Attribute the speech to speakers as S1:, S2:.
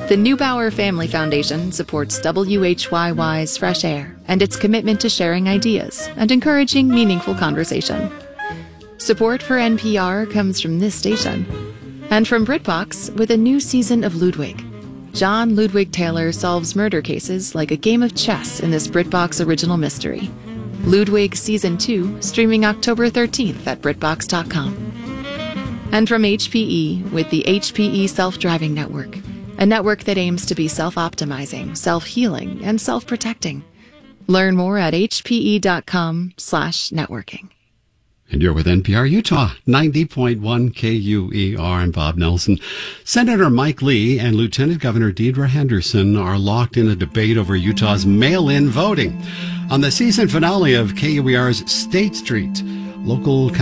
S1: The Neubauer Family Foundation supports WHYY's Fresh Air and its commitment to sharing ideas and encouraging meaningful conversation. Support for NPR comes from this station and from BritBox with a new season of Ludwig. John Ludwig Taylor solves murder cases like a game of chess in this BritBox original mystery. Ludwig Season 2, streaming October 13th at BritBox.com. And from HPE with the HPE Self-Driving Network, a network that aims to be self-optimizing, self-healing, and self-protecting. Learn more at hpe.com/networking.
S2: And you're with NPR Utah, 90.1 KUER. And Bob Nelson. Senator Mike Lee and Lieutenant Governor Deidre Henderson are locked in a debate over Utah's mail-in voting. On the season finale of KUER's State Street, local